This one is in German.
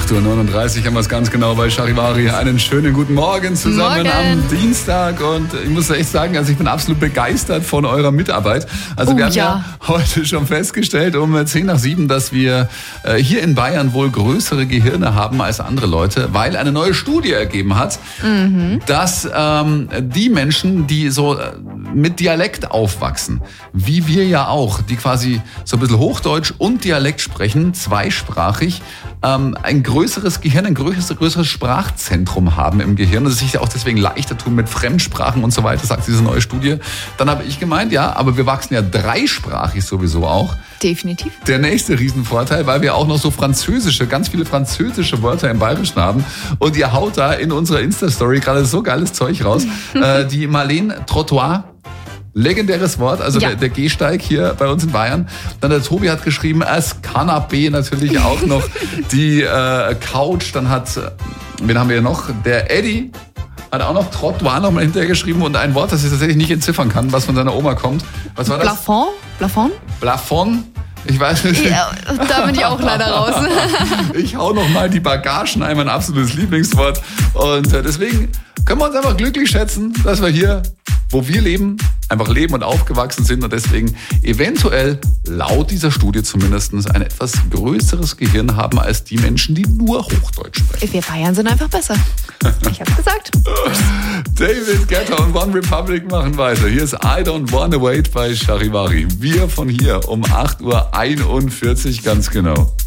8:39 Uhr haben wir es ganz genau bei Charivari. Einen schönen guten Morgen zusammen am Dienstag. Und ich muss echt sagen, also ich bin absolut begeistert von eurer Mitarbeit. Also wir haben ja heute schon festgestellt um 6:50, dass wir hier in Bayern wohl größere Gehirne haben als andere Leute, weil eine neue Studie ergeben hat, dass die Menschen, die so mit Dialekt aufwachsen, wie wir ja auch, die quasi so ein bisschen Hochdeutsch und Dialekt sprechen, zweisprachig, ein größeres Gehirn, ein größeres Sprachzentrum haben im Gehirn und sich auch deswegen leichter tun mit Fremdsprachen und so weiter, sagt diese neue Studie. Dann habe ich gemeint, ja, aber wir wachsen ja dreisprachig sowieso auch. Definitiv. Der nächste Riesenvorteil, weil wir auch noch so ganz viele französische Wörter im Bayerischen haben. Und ihr haut da in unserer Insta-Story gerade so geiles Zeug raus. Die Marlene Trottoir. Legendäres Wort, also der Gehsteig hier bei uns in Bayern. Dann der Tobi hat geschrieben, das Kanapé natürlich auch noch, die Couch. Dann wen haben wir hier noch? Der Eddie hat auch noch Trottoir nochmal hinterher geschrieben und ein Wort, das ich tatsächlich nicht entziffern kann, was von seiner Oma kommt. Was war das? Plafond? Ich weiß nicht. Ja, da bin ich auch leider raus. Ich hau nochmal die Bagagen ein, mein absolutes Lieblingswort. Und deswegen können wir uns einfach glücklich schätzen, dass wir hier, wo wir leben, einfach leben und aufgewachsen sind und deswegen eventuell, laut dieser Studie zumindest, ein etwas größeres Gehirn haben als die Menschen, die nur Hochdeutsch sprechen. Wir Bayern sind einfach besser. Ich hab's gesagt. David Guetta und One Republic machen weiter. Hier ist I Don't Wanna Wait bei Charivari. Wir von hier um 8:41 Uhr ganz genau.